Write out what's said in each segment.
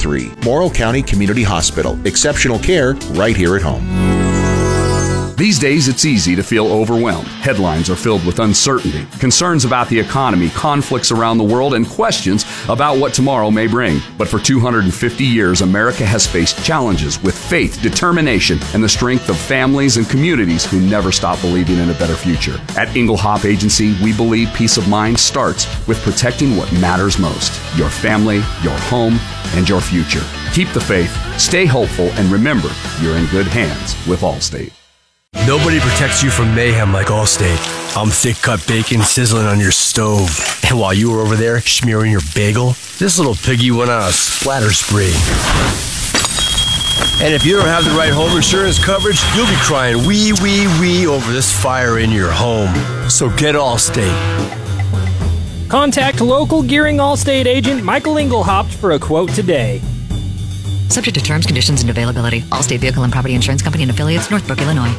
3. Morrill County Community Hospital. Exceptional care right here at home. These days, it's easy to feel overwhelmed. Headlines are filled with uncertainty, concerns about the economy, conflicts around the world, and questions about what tomorrow may bring. But for 250 years, America has faced challenges with faith, determination, and the strength of families and communities who never stop believing in a better future. At Engelhop Agency, we believe peace of mind starts with protecting what matters most: your family, your home, and your future. Keep the faith, stay hopeful, and remember, you're in good hands with Allstate. Nobody protects you from mayhem like Allstate. I'm thick-cut bacon sizzling on your stove. And while you were over there smearing your bagel, this little piggy went on a splatter spree. And if you don't have the right home insurance coverage, you'll be crying wee, wee, wee over this fire in your home. So get Allstate. Contact local Gearing Allstate agent Michael Engelhaupt for a quote today. Subject to terms, conditions, and availability. Allstate Vehicle and Property Insurance Company and Affiliates, Northbrook, Illinois.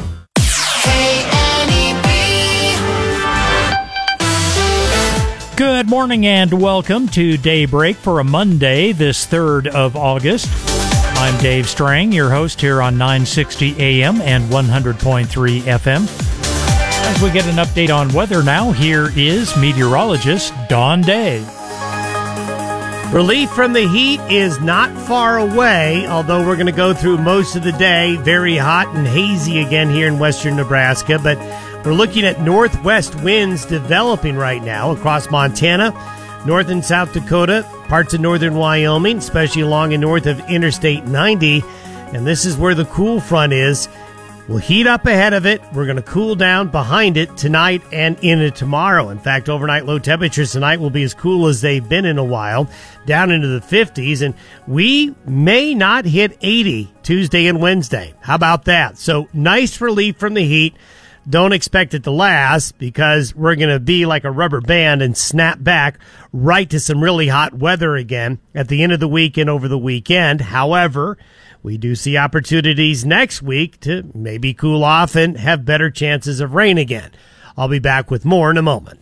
Good morning and welcome to Daybreak for a Monday, this 3rd of August. I'm Dave Strang, your host here on 960 AM and 100.3 FM. As we get an update on weather now, here is meteorologist Don Day. Relief from the heat is not far away, although we're going to go through most of the day very hot and hazy again here in western Nebraska. But we're looking at northwest winds developing right now across Montana, North and South Dakota, parts of northern Wyoming, especially along and north of Interstate 90. And this is where the cool front is. We'll heat up ahead of it. We're going to cool down behind it tonight and into tomorrow. In fact, overnight low temperatures tonight will be as cool as they've been in a while, down into the 50s. And we may not hit 80 Tuesday and Wednesday. How about that? So nice relief from the heat. Don't expect it to last because we're going to be like a rubber band and snap back right to some really hot weather again at the end of the week and over the weekend. However, we do see opportunities next week to maybe cool off and have better chances of rain again. I'll be back with more in a moment.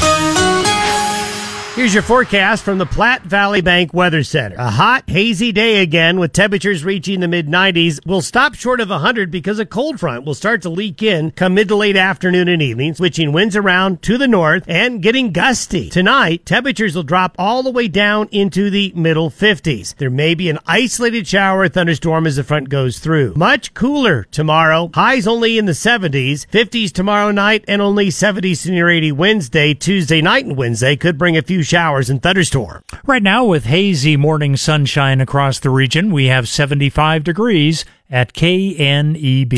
Here's your forecast from the Platte Valley Bank Weather Center. A hot, hazy day again with temperatures reaching the mid-90s. We'll stop short of 100 because a cold front will start to leak in come mid to late afternoon and evening, switching winds around to the north and getting gusty. Tonight, temperatures will drop all the way down into the middle 50s. There may be an isolated shower or thunderstorm as the front goes through. Much cooler tomorrow. Highs only in the 70s, 50s tomorrow night, and only 70s to near 80 Wednesday. Tuesday night and Wednesday could bring a few showers and thunderstorm. Right now, with hazy morning sunshine across the region, we have 75 degrees at KNEB.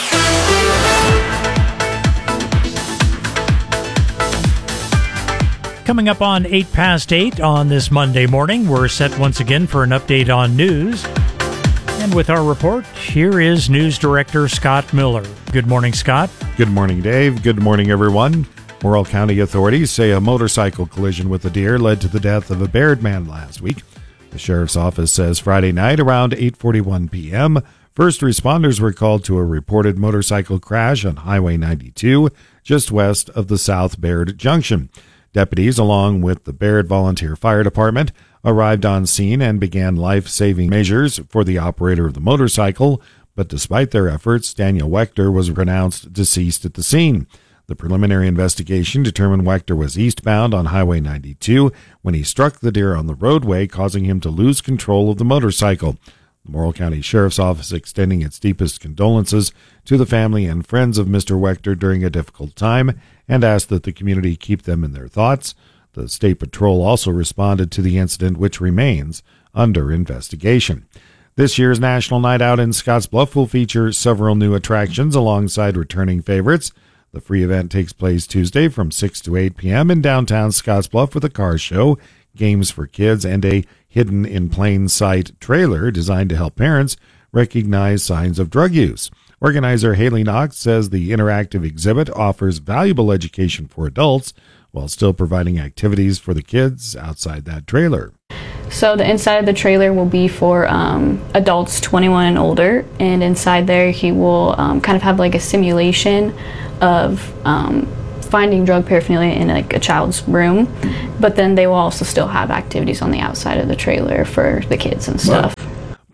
Coming up on 8 past 8 on this Monday morning, we're set once again for an update on news. And with our report, here is News Director Scott Miller. Good morning, Scott. Good morning, Dave. Good morning, everyone. Morrill County authorities say a motorcycle collision with a deer led to the death of a Baird man last week. The sheriff's office says Friday night around 8:41 p.m., first responders were called to a reported motorcycle crash on Highway 92, just west of the South Baird Junction. Deputies, along with the Baird Volunteer Fire Department, arrived on scene and began life-saving measures for the operator of the motorcycle, but despite their efforts, Daniel Wechter was pronounced deceased at the scene. The preliminary investigation determined Wechter was eastbound on Highway 92 when he struck the deer on the roadway, causing him to lose control of the motorcycle. The Morrill County Sheriff's Office extending its deepest condolences to the family and friends of Mr. Wechter during a difficult time and asked that the community keep them in their thoughts. The State Patrol also responded to the incident, which remains under investigation. This year's National Night Out in Scottsbluff will feature several new attractions alongside returning favorites. The free event takes place Tuesday from 6 to 8 p.m. in downtown Scottsbluff with a car show, games for kids, and a hidden in plain sight trailer designed to help parents recognize signs of drug use. Organizer Haley Knox says the interactive exhibit offers valuable education for adults while still providing activities for the kids outside that trailer. So the inside of the trailer will be for adults 21 and older, and inside there he will kind of have like a simulation of finding drug paraphernalia in like a child's room, but then they will also still have activities on the outside of the trailer for the kids and stuff.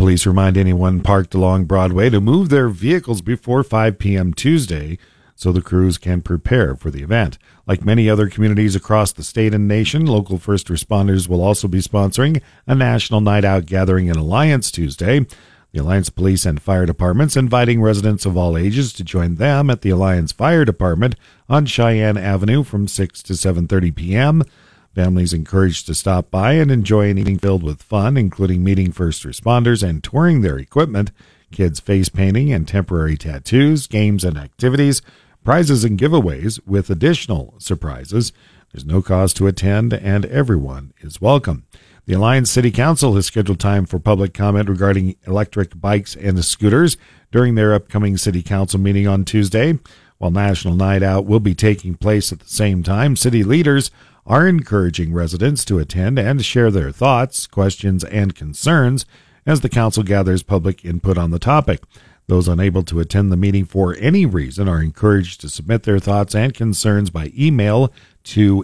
Police remind anyone parked along Broadway to move their vehicles before 5 p.m. Tuesday so the crews can prepare for the event. Like many other communities across the state and nation, local first responders will also be sponsoring a national night out gathering in Alliance Tuesday. The Alliance Police and Fire Departments inviting residents of all ages to join them at the Alliance Fire Department on Cheyenne Avenue from 6 to 7:30 p.m. Families encouraged to stop by and enjoy an evening filled with fun, including meeting first responders and touring their equipment, kids face painting and temporary tattoos, games and activities, prizes and giveaways with additional surprises. There's no cost to attend and everyone is welcome. The Alliance City Council has scheduled time for public comment regarding electric bikes and scooters during their upcoming City Council meeting on Tuesday. While National Night Out will be taking place at the same time, city leaders are encouraging residents to attend and share their thoughts, questions, and concerns as the council gathers public input on the topic. Those unable to attend the meeting for any reason are encouraged to submit their thoughts and concerns by email to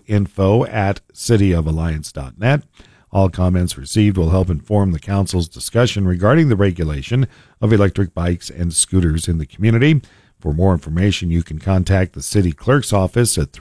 info@cityofalliance.net. All comments received will help inform the council's discussion regarding the regulation of electric bikes and scooters in the community. For more information, you can contact the city clerk's office at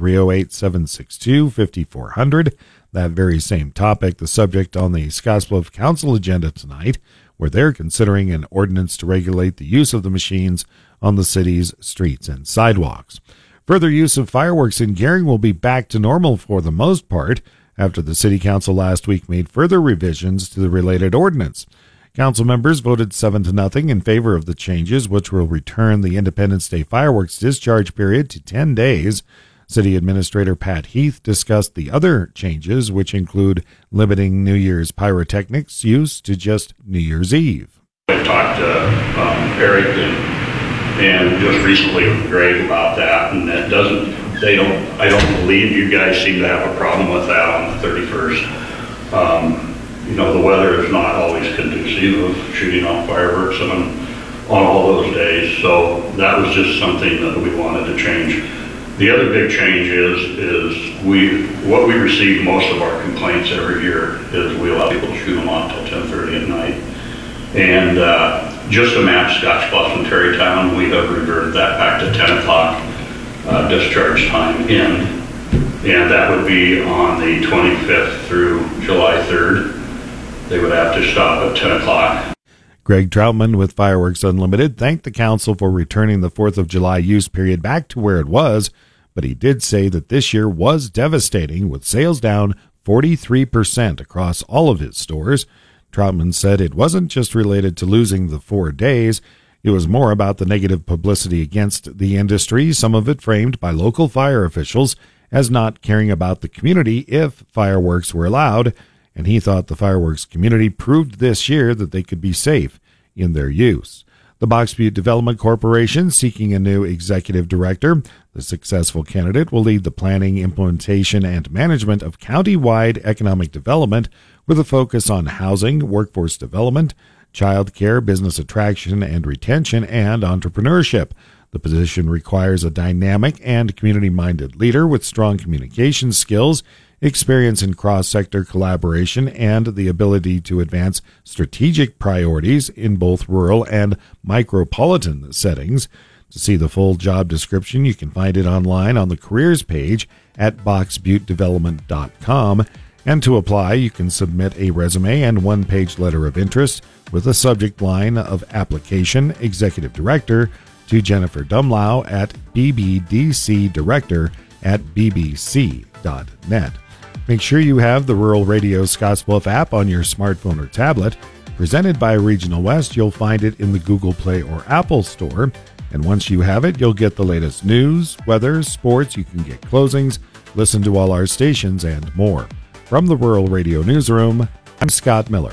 308-762-5400. That very same topic, the subject on the Scottsbluff Council agenda tonight, where they're considering an ordinance to regulate the use of the machines on the city's streets and sidewalks. Further use of fireworks in Gering will be back to normal for the most part after the City Council last week made further revisions to the related ordinance. Council members voted 7-0 in favor of the changes, which will return the Independence Day fireworks discharge period to 10 days. City Administrator Pat Heath discussed the other changes, which include limiting New Year's pyrotechnics use to just New Year's Eve. I talked to Eric and just recently with Greg about that, and that I don't believe you guys seem to have a problem with that on the 31st. The weather is not always conducive of shooting off fireworks on all those days, so that was just something that we wanted to change. The other big change is what we receive most of our complaints every year is we allow people to shoot them off till 10:30 at night. And just to match Scottsbluff and Terrytown, we have reverted that back to 10 o'clock discharge time in, and that would be on the 25th through July 3rd. They would have to stop at 10 o'clock. Greg Troutman with Fireworks Unlimited thanked the council for returning the 4th of July use period back to where it was, but he did say that this year was devastating, with sales down 43% across all of his stores. Troutman said it wasn't just related to losing the 4 days. It was more about the negative publicity against the industry, some of it framed by local fire officials as not caring about the community if fireworks were allowed, and he thought the fireworks community proved this year that they could be safe in their use. The Box Butte Development Corporation seeking a new executive director. The successful candidate will lead the planning, implementation, and management of county-wide economic development with a focus on housing, workforce development, child care, business attraction and retention, and entrepreneurship. The position requires a dynamic and community-minded leader with strong communication skills, experience in cross-sector collaboration, and the ability to advance strategic priorities in both rural and micropolitan settings. To see the full job description, you can find it online on the careers page at boxbuttedevelopment.com. And to apply, you can submit a resume and one-page letter of interest with a subject line of application, executive director, to Jennifer Dumlau at bbdcdirector@bbc.net. Make sure you have the Rural Radio Scottsbluff app on your smartphone or tablet. Presented by Regional West, you'll find it in the Google Play or Apple Store. And once you have it, you'll get the latest news, weather, sports, you can get closings, listen to all our stations, and more. From the Rural Radio Newsroom, I'm Scott Miller.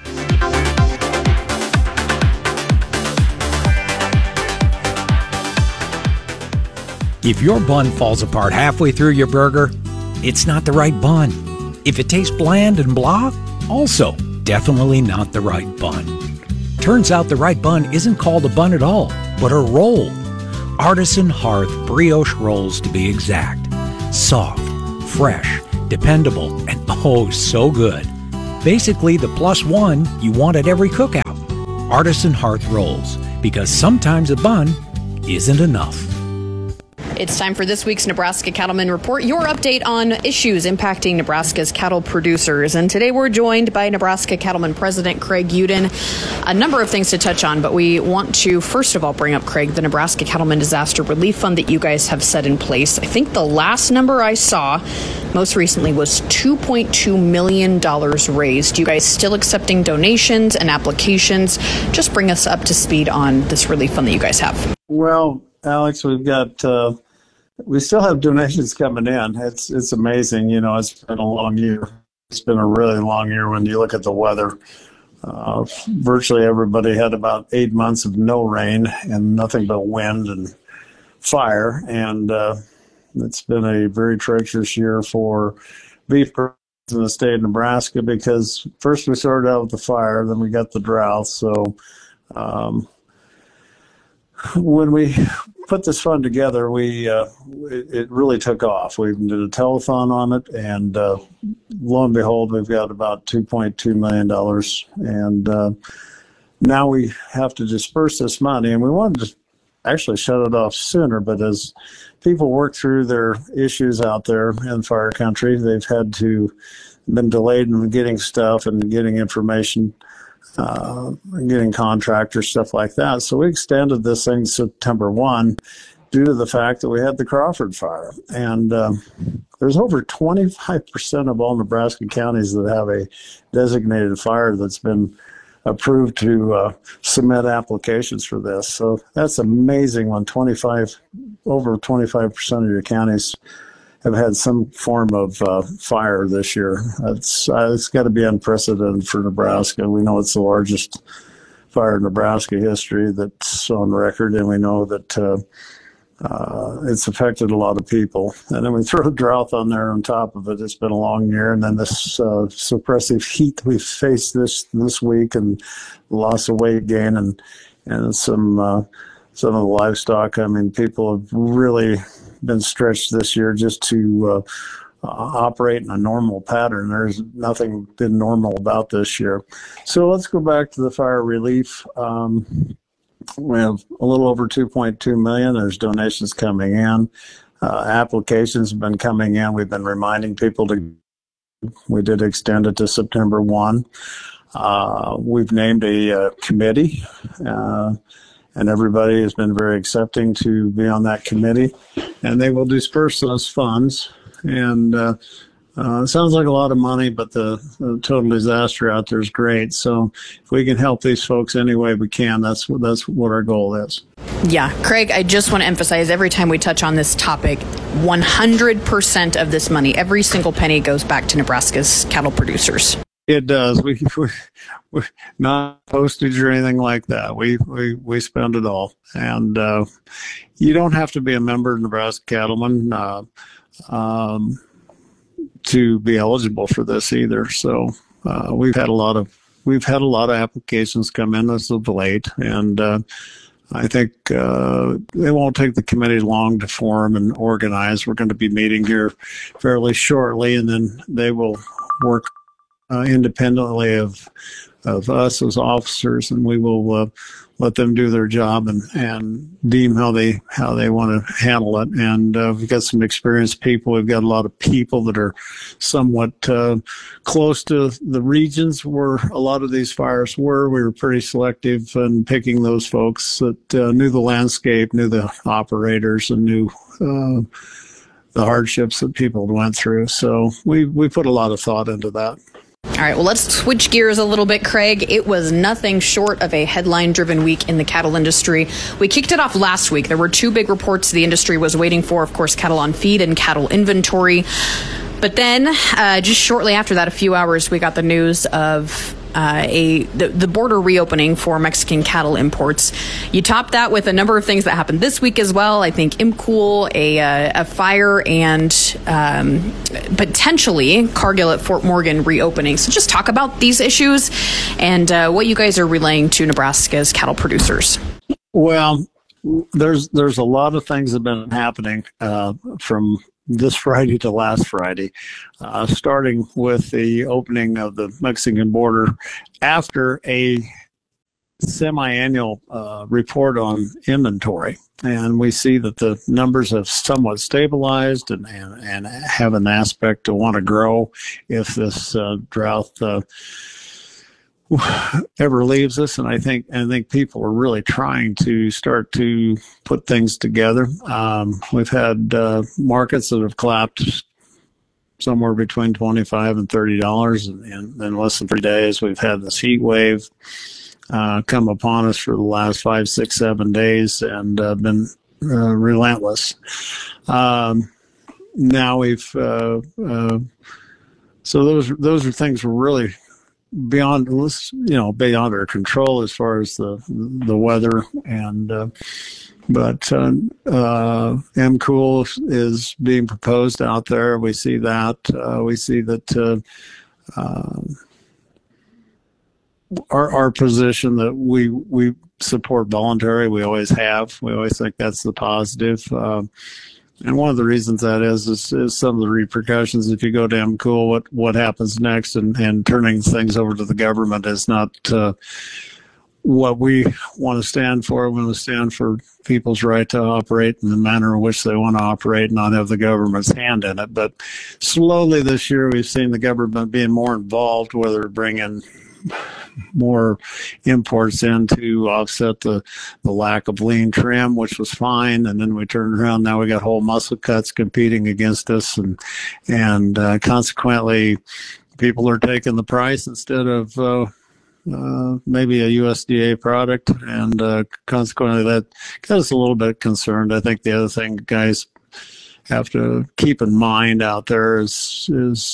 If your bun falls apart halfway through your burger, it's not the right bun. If it tastes bland and blah, also definitely not the right bun. Turns out the right bun isn't called a bun at all, but a roll. Artisan Hearth brioche rolls, to be exact. Soft, fresh, dependable, and oh so good. Basically the plus one you want at every cookout. Artisan Hearth Rolls, because sometimes a bun isn't enough. It's time for this week's Nebraska Cattleman Report, your update on issues impacting Nebraska's cattle producers. And today we're joined by Nebraska Cattleman President Craig Uden. A number of things to touch on, but we want to first of all bring up, Craig, the Nebraska Cattleman Disaster Relief Fund that you guys have set in place. I think the last number I saw most recently was $2.2 million raised. You guys still accepting donations and applications? Just bring us up to speed on this relief fund that you guys have. Well, Alex, we've got we still have donations coming in. It's amazing. You know, it's been a long year. It's been a really long year when you look at the weather. Virtually everybody had about 8 months of no rain and nothing but wind and fire. And it's been a very treacherous year for beef producers in the state of Nebraska, because first we started out with the fire, then we got the drought. So when we put this fund together, it really took off. We did a telethon on it, and lo and behold, we've got about $2.2 million. And now we have to disperse this money, and we wanted to actually shut it off sooner, but as people work through their issues out there in fire country, they've had to been delayed in getting stuff and getting information, getting contractors, stuff like that. So we extended this thing September 1 due to the fact that we had the Crawford fire. And there's over 25% of all Nebraska counties that have a designated fire that's been approved to submit applications for this. So that's amazing when over 25% of your counties have had some form of fire this year. It's got to be unprecedented for Nebraska. We know it's the largest fire in Nebraska history that's on record, and we know that it's affected a lot of people. And then we throw a drought on there on top of it. It's been a long year, and then this suppressive heat we've faced this week, and loss of weight gain, and some of the livestock. I mean, people have really been stretched this year just to operate in a normal pattern. There's nothing been normal about this year. So let's go back to the fire relief. We have a little over 2.2 million. There's donations coming in. Applications have been coming in. We've been reminding people we did extend it to September 1. We've named a committee, and everybody has been very accepting to be on that committee, and they will disperse those funds. And it sounds like a lot of money, but the total disaster out there is great. So if we can help these folks any way we can, that's what our goal is. Yeah, Craig, I just want to emphasize, every time we touch on this topic, 100% of this money, every single penny, goes back to Nebraska's cattle producers. It does. We not postage or anything like that. We spend it all, and you don't have to be a member of Nebraska Cattlemen to be eligible for this either. So we've had a lot of applications come in as of late, and I think it won't take the committee long to form and organize. We're going to be meeting here fairly shortly, and then they will work independently of us as officers, and we will let them do their job and deem how they want to handle it. And we've got some experienced people. We've got a lot of people that are somewhat close to the regions where a lot of these fires were. We were pretty selective in picking those folks that knew the landscape, knew the operators, and knew the hardships that people went through. So we put a lot of thought into that. All right, well, let's switch gears a little bit, Craig. It was nothing short of a headline-driven week in the cattle industry. We kicked it off last week. There were two big reports the industry was waiting for, of course, cattle on feed and cattle inventory. But then, just shortly after that, a few hours, we got the news of the border reopening for Mexican cattle imports. You top that with a number of things that happened this week as well. I think IMCOOL, a fire, and potentially Cargill at Fort Morgan reopening. So just talk about these issues and what you guys are relaying to Nebraska's cattle producers. Well, there's a lot of things that have been happening from this Friday to last Friday, starting with the opening of the Mexican border after a semi-annual report on inventory, and we see that the numbers have somewhat stabilized and have an aspect to want to grow if this drought ever leaves us. And I think people are really trying to start to put things together. We've had markets that have collapsed somewhere between $25 and $30 in less than 3 days. We've had this heat wave come upon us for the last 5, 6, 7 days and been relentless. Now we've so those are things we're really beyond our control as far as the weather, and but MCOOL is being proposed out there. We see that our position that we support voluntary. We always have. We always think that's the positive. And one of the reasons that is some of the repercussions. If you go to MCOOL, what happens next, and turning things over to the government is not what we want to stand for. We want to stand for people's right to operate in the manner in which they want to operate, not have the government's hand in it. But slowly this year, we've seen the government being more involved, whether bringing more imports in to offset the lack of lean trim, which was fine. And then we turned around. Now we got whole muscle cuts competing against us. And consequently, people are taking the price instead of maybe a USDA product. And consequently, that got us a little bit concerned. I think the other thing guys have to keep in mind out there is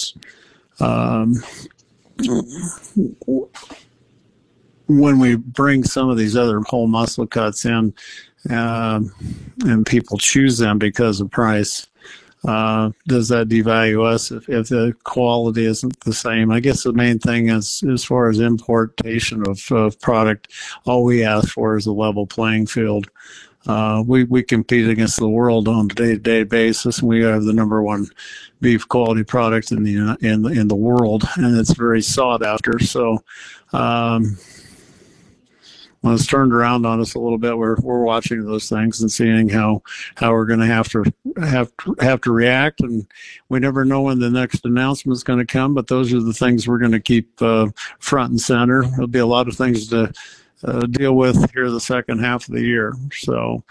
when we bring some of these other whole muscle cuts in, and people choose them because of price, does that devalue us if the quality isn't the same? I guess the main thing is, as far as importation of product, all we ask for is a level playing field. We compete against the world on a day-to-day basis, and we have the #1 beef quality product in the world, and it's very sought after. So when it's turned around on us a little bit, we're watching those things and seeing how we're going to have to react. And we never know when the next announcement is going to come, but those are the things we're going to keep front and center. There'll be a lot of things to deal with here the second half of the year. So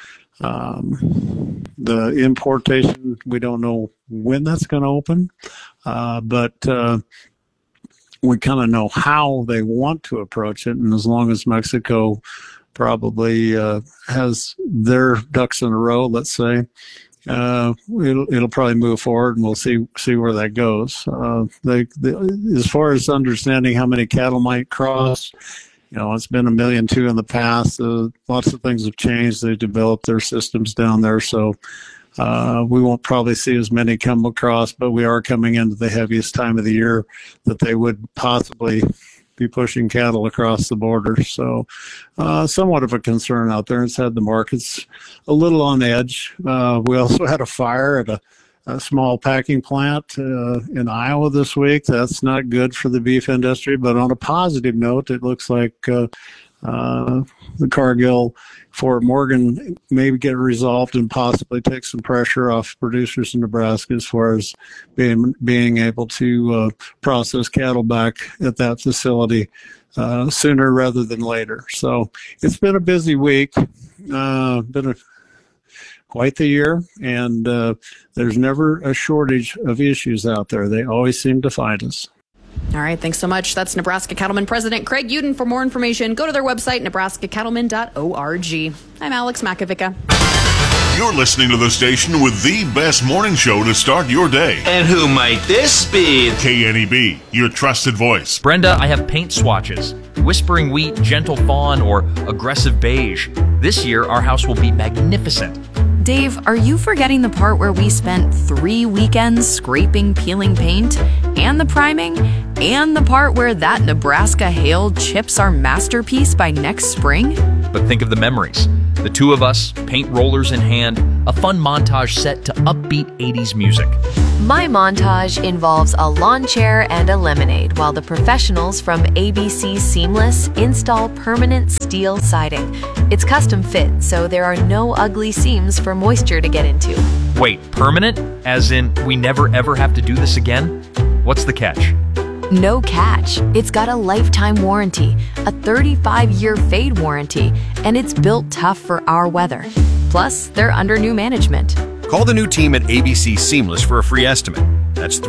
the importation, we don't know when that's going to open, but we kind of know how they want to approach it. And as long as Mexico probably has their ducks in a row, let's say, it'll probably move forward, and we'll see where that goes. As far as understanding how many cattle might cross, it's been 1.2 million in the past. Lots of things have changed. They've developed their systems down there. So we won't probably see as many come across, but we are coming into the heaviest time of the year that they would possibly be pushing cattle across the border. So somewhat of a concern out there. It's had the markets a little on edge. We also had a fire at a small packing plant in Iowa this week. That's not good for the beef industry, but on a positive note, it looks like the Cargill Fort Morgan may get resolved and possibly take some pressure off producers in Nebraska as far as being able to process cattle back at that facility sooner rather than later. So it's been a busy week, quite the year, and there's never a shortage of issues out there. They always seem to find us. All right, thanks so much. That's Nebraska Cattlemen President Craig Uden. For more information, go to their website, nebraskacattlemen.org. I'm Alex Makovica. You're listening to the station with the best morning show to start your day. And who might this be? KNEB, your trusted voice. Brenda, I have paint swatches. Whispering Wheat, Gentle Fawn, or Aggressive Beige. This year, our house will be magnificent. Dave, are you forgetting the part where we spent 3 weekends scraping, peeling paint, and the priming, and the part where that Nebraska hail chips our masterpiece by next spring? but think of the memories. The two of us, paint rollers in hand, a fun montage set to upbeat 80s music. My montage involves a lawn chair and a lemonade while the professionals from ABC Seamless install permanent steel siding. It's custom fit, so there are no ugly seams for moisture to get into. Wait, permanent? As in, we never ever have to do this again? What's the catch? No catch. It's got a lifetime warranty, a 35-year fade warranty, and it's built tough for our weather. Plus, they're under new management. Call the new team at ABC Seamless for a free estimate. That's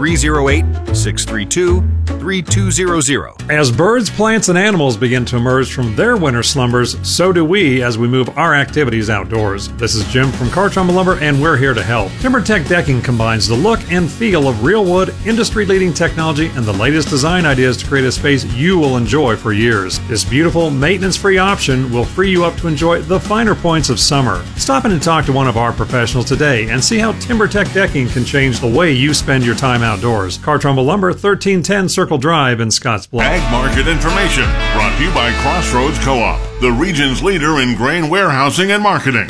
308-632-3200. As birds, plants, and animals begin to emerge from their winter slumbers, so do we as we move our activities outdoors. This is Jim from Cartrumble Lumber, and we're here to help. TimberTech Decking combines the look and feel of real wood, industry-leading technology, and the latest design ideas to create a space you will enjoy for years. This beautiful, maintenance-free option will free you up to enjoy the finer points of summer. Stop in and talk to one of our professionals today and see how TimberTech Decking can change the way you spend your time outdoors. Cartrumble Lumber, 1310 Circle Drive in Scottsbluff. Ag market information brought to you by Crossroads Co-op, the region's leader in grain warehousing and marketing.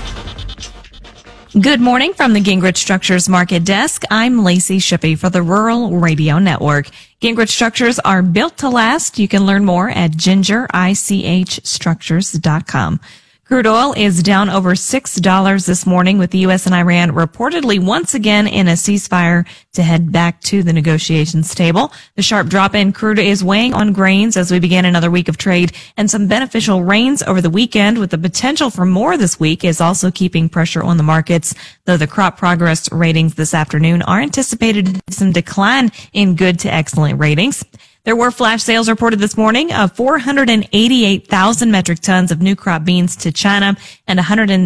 Good morning from the Gingrich Structures Market Desk. I'm Lacey Shippey for the Rural Radio Network. Gingrich Structures are built to last. You can learn more at gingerichstructures.com. Crude oil is down over $6 this morning, with the U.S. and Iran reportedly once again in a ceasefire to head back to the negotiations table. The sharp drop in crude is weighing on grains as we begin another week of trade, and some beneficial rains over the weekend with the potential for more this week is also keeping pressure on the markets, though the crop progress ratings this afternoon are anticipated to see some decline in good to excellent ratings. There were flash sales reported this morning of 488,000 metric tons of new crop beans to China and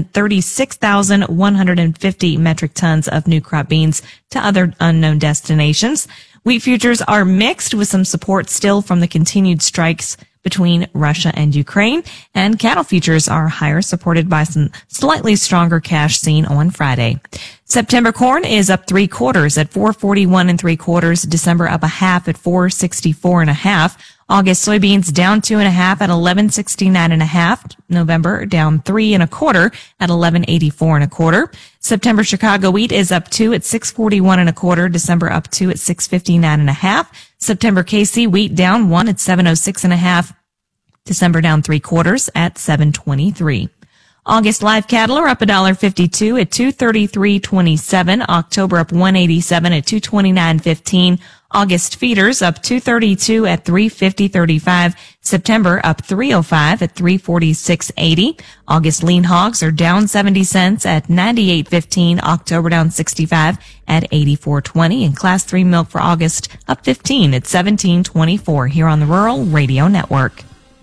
136,150 metric tons of new crop beans to other unknown destinations. Wheat futures are mixed, with some support still from the continued strikes between Russia and Ukraine, and cattle futures are higher, supported by some slightly stronger cash seen on Friday. September corn is up 3/4 at 441 3/4. December up 1/2 at 464 1/2. August soybeans down 2.5 at 1169 1/2. November down 3 1/4 at 1184 1/4. September Chicago wheat is up 2 at 641 1/4. December up 2 at 659 1/2. September KC wheat down 1 at 706 1/2. December down 3/4 at 723. August live cattle are up $1.52 at 233.27. October up 187 at 229.15. August feeders up 232 at 350.35. September up 305 at 346.80. August lean hogs are down 70 cents at 98.15. October down 65 at 84.20. And class 3 milk for August up 15 at 17.24 here on the Rural Radio Network.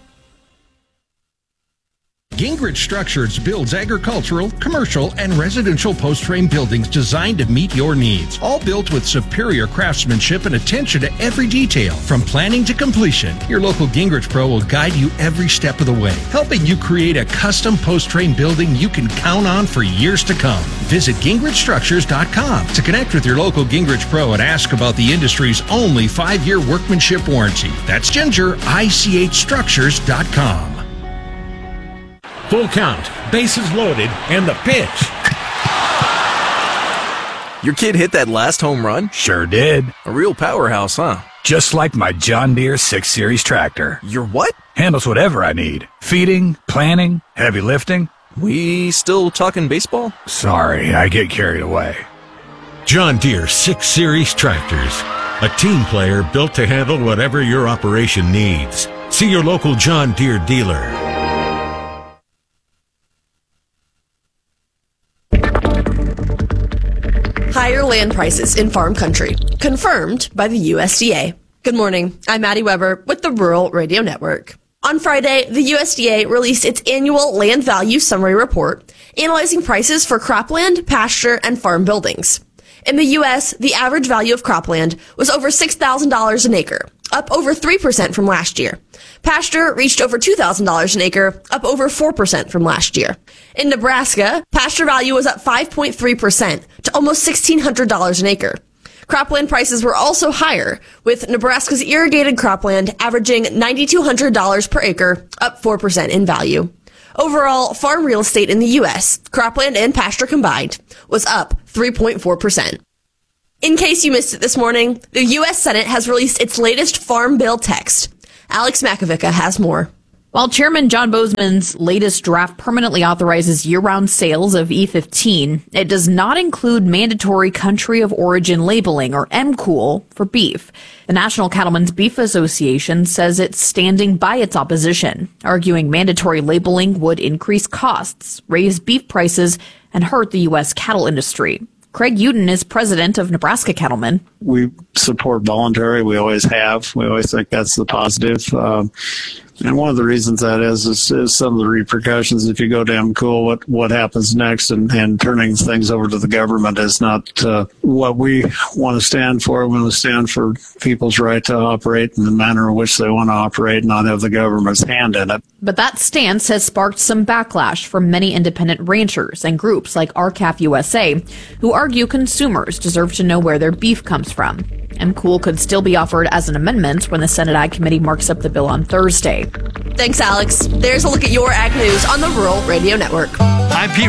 Gingrich Structures builds agricultural, commercial, and residential post-frame buildings designed to meet your needs. All built with superior craftsmanship and attention to every detail. From planning to completion, your local Gingrich Pro will guide you every step of the way, helping you create a custom post-frame building you can count on for years to come. Visit gingrichstructures.com to connect with your local Gingrich Pro and ask about the industry's only 5-year workmanship warranty. That's gingerichstructures.com. Full count, bases loaded, and the pitch. Your kid hit that last home run? Sure did. A real powerhouse, huh? Just like my John Deere 6 Series tractor. Your what? Handles whatever I need. Feeding, planting, heavy lifting. We still talking baseball? Sorry, I get carried away. John Deere 6 Series tractors. A team player built to handle whatever your operation needs. See your local John Deere dealer. Higher land prices in farm country, confirmed by the USDA. Good morning, I'm Maddie Weber with the Rural Radio Network. On Friday, the USDA released its annual Land Value Summary Report, analyzing prices for cropland, pasture, and farm buildings. In the U.S., the average value of cropland was over $6,000 an acre, up over 3% from last year. Pasture reached over $2,000 an acre, up over 4% from last year. In Nebraska, pasture value was up 5.3% to almost $1,600 an acre. Cropland prices were also higher, with Nebraska's irrigated cropland averaging $9,200 per acre, up 4% in value. Overall, farm real estate in the U.S., cropland and pasture combined, was up 3.4%. In case you missed it this morning, the U.S. Senate has released its latest farm bill text. Alex Makovica has more. While Chairman John Bozeman's latest draft permanently authorizes year-round sales of E15, it does not include mandatory country of origin labeling, or MCOOL, for beef. The National Cattlemen's Beef Association says it's standing by its opposition, arguing mandatory labeling would increase costs, raise beef prices, and hurt the U.S. cattle industry. Craig Uten is president of Nebraska Cattlemen. We support voluntary. We always have. We always think that's the positive. And one of the reasons that is some of the repercussions. If you go to MCOOL, what happens next, and turning things over to the government is not what we want to stand for. We want to stand for people's right to operate in the manner in which they want to operate, and not have the government's hand in it. But that stance has sparked some backlash from many independent ranchers and groups like RCAF USA, who argue consumers deserve to know where their beef comes from. MCOOL could still be offered as an amendment when the Senate Ag Committee marks up the bill on Thursday. Thanks, Alex. There's a look at your ag news on the Rural Radio Network. I'm Pete